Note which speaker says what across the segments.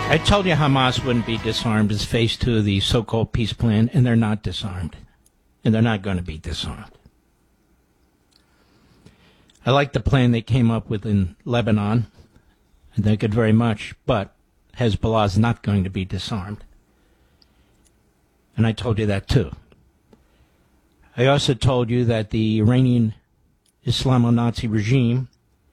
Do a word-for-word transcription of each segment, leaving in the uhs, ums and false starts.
Speaker 1: I told you Hamas wouldn't be disarmed as phase two of the so-called peace plan, and they're not disarmed. And they're not going to be disarmed. I like the plan they came up with in Lebanon. I think it very much, but Hezbollah is not going to be disarmed. And I told you that too. I also told you that the Iranian Islamo-Nazi regime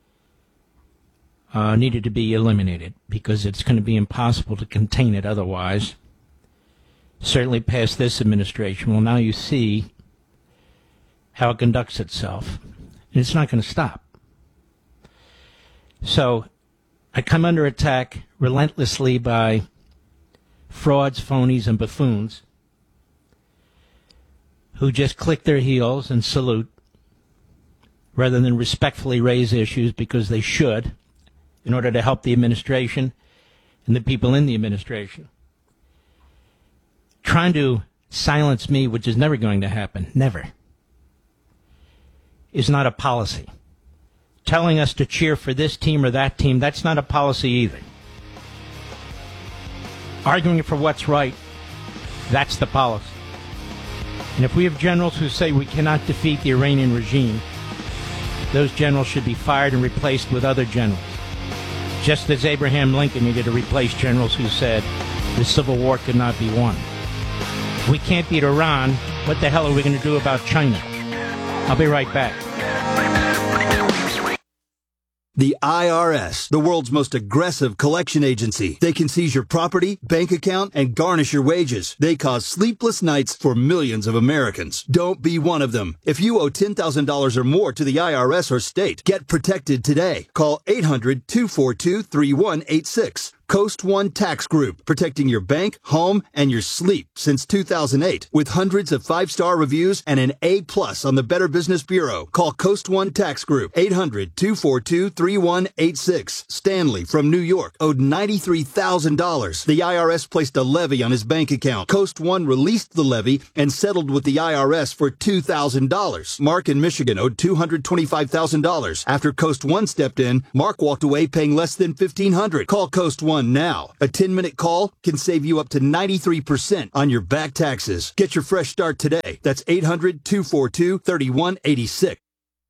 Speaker 1: uh, needed to be eliminated because it's going to be impossible to contain it otherwise. Certainly past this administration. Well, now you see how it conducts itself. And it's not going to stop. So I come under attack relentlessly by frauds, phonies, and buffoons who just click their heels and salute rather than respectfully raise issues because they should in order to help the administration and the people in the administration. Trying to silence me, which is never going to happen, never, is not a policy. Telling us to cheer for this team or that team, that's not a policy either. Arguing for what's right, that's the policy. And if we have generals who say we cannot defeat the Iranian regime, those generals should be fired and replaced with other generals. Just as Abraham Lincoln needed to replace generals who said the Civil War could not be won. If we can't beat Iran, what the hell are we going to do about China? I'll be right back.
Speaker 2: The I R S, the world's most aggressive collection agency. They can seize your property, bank account, and garnish your wages. They cause sleepless nights for millions of Americans. Don't be one of them. If you owe ten thousand dollars or more to the I R S or state, get protected today. Call eight hundred, two four two, three one eight six. Coast One Tax Group, protecting your bank, home, and your sleep since two thousand eight. With hundreds of five-star reviews and an A plus on the Better Business Bureau. Call Coast One Tax Group, eight hundred, two four two, three one eight six. Stanley from New York owed ninety-three thousand dollars. The I R S placed a levy on his bank account. Coast One released the levy and settled with the I R S for two thousand dollars. Mark in Michigan owed two hundred twenty-five thousand dollars. After Coast One stepped in, Mark walked away paying less than fifteen hundred dollars. Call Coast One now. A ten-minute call can save you up to ninety-three percent on your back taxes. Get your fresh start today. That's eight hundred, two four two, three one eight six.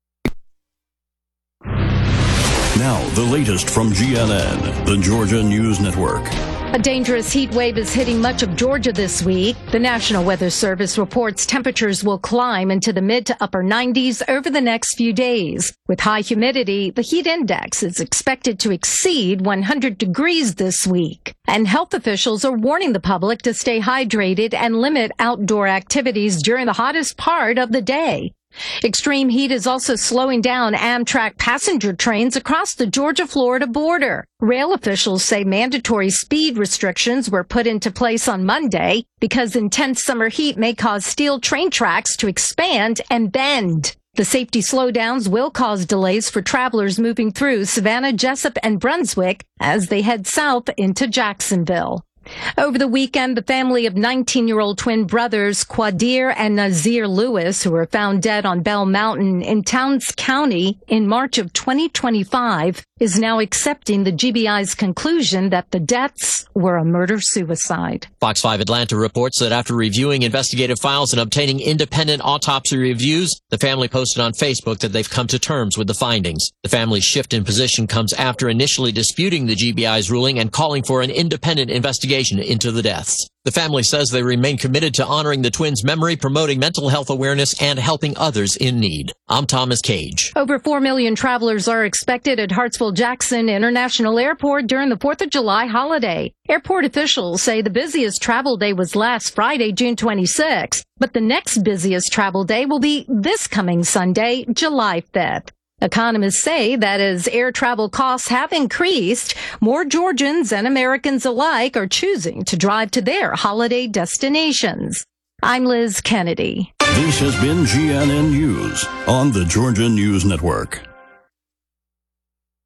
Speaker 3: Now, the latest from G N N, the Georgia News Network.
Speaker 4: A dangerous heat wave is hitting much of Georgia this week. The National Weather Service reports temperatures will climb into the mid to upper nineties over the next few days. With high humidity, the heat index is expected to exceed one hundred degrees this week. And health officials are warning the public to stay hydrated and limit outdoor activities during the hottest part of the day. Extreme heat is also slowing down Amtrak passenger trains across the Georgia-Florida border. Rail officials say mandatory speed restrictions were put into place on Monday because intense summer heat may cause steel train tracks to expand and bend. The safety slowdowns will cause delays for travelers moving through Savannah, Jessup, and Brunswick as they head south into Jacksonville. Over the weekend, the family of nineteen-year-old twin brothers Quadir and Nazir Lewis, who were found dead on Bell Mountain in Towns County in March of twenty twenty-five, is now accepting the G B I's conclusion that the deaths were a murder-suicide.
Speaker 5: Fox five Atlanta reports that after reviewing investigative files and obtaining independent autopsy reviews, the family posted on Facebook that they've come to terms with the findings. The family's shift in position comes after initially disputing the G B I's ruling and calling for an independent investigation into the deaths. The family says they remain committed to honoring the twins' memory, promoting mental health awareness, and helping others in need. I'm Thomas Cage.
Speaker 4: Over four million travelers are expected at Hartsfield-Jackson International Airport during the fourth of July holiday. Airport officials say the busiest travel day was last Friday, June twenty-sixth, but the next busiest travel day will be this coming Sunday, July fifth. Economists say that as air travel costs have increased, more Georgians and Americans alike are choosing to drive to their holiday destinations. I'm Liz Kennedy.
Speaker 3: This has been G N N News on the Georgia News Network.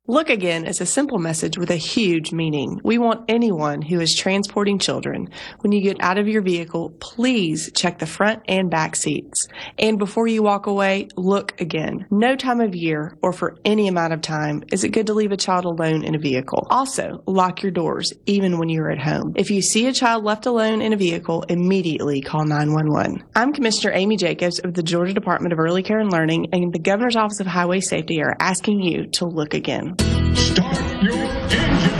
Speaker 6: Look again is a simple message with a huge meaning. We want anyone who is transporting children, when you get out of your vehicle, please check the front and back seats. And before you walk away, look again. No time of year or for any amount of time is it good to leave a child alone in a vehicle. Also, lock your doors, even when you're at home. If you see a child left alone in a vehicle, immediately call nine one one. I'm Commissioner Amy Jacobs of the Georgia Department of Early Care and Learning, and the Governor's Office of Highway Safety are asking you to look again.
Speaker 7: Start your engine!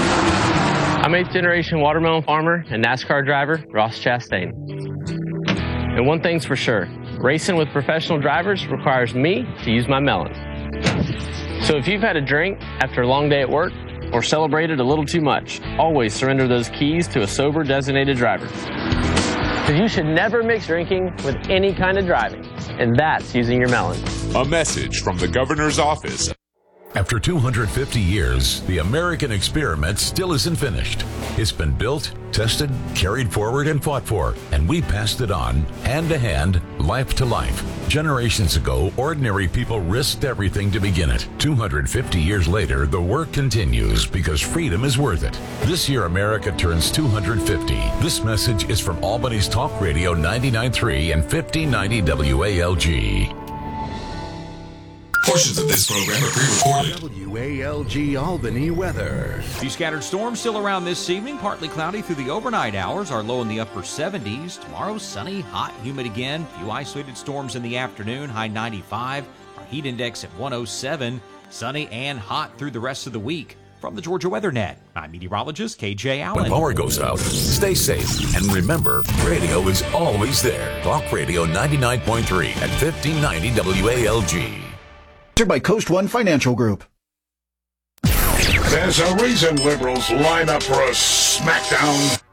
Speaker 8: I'm eighth generation watermelon farmer and NASCAR driver Ross Chastain. And one thing's for sure, racing with professional drivers requires me to use my melon. So if you've had a drink after a long day at work or celebrated a little too much, always surrender those keys to a sober designated driver. Because you should never mix drinking with any kind of driving, and that's using your melon.
Speaker 7: A message from the Governor's Office.
Speaker 9: After two hundred fifty years, the American experiment still isn't finished. It's been built, tested, carried forward, and fought for, and we passed it on, hand to hand, life to life. Generations ago, ordinary people risked everything to begin it. two hundred fifty years later, the work continues because freedom is worth it. This year, America turns two hundred fifty. This message is from Albany's Talk Radio ninety-nine point three and fifteen ninety W A L G.
Speaker 7: Portions of this program are pre-recorded.
Speaker 10: W A L G Albany weather.
Speaker 11: Few scattered storms still around this evening. Partly cloudy through the overnight hours. Our low in the upper seventies. Tomorrow, sunny, hot, humid again. Few isolated storms in the afternoon. High ninety-five. Our heat index at one oh seven. Sunny and hot through the rest of the week. From the Georgia Weather Net, I'm meteorologist K J Allen.
Speaker 9: When power goes out, stay safe. And remember, radio is always there. Talk Radio ninety-nine point three and fifteen ninety W A L G.
Speaker 12: By Coast One Financial Group.
Speaker 7: There's a reason liberals line up for a smackdown.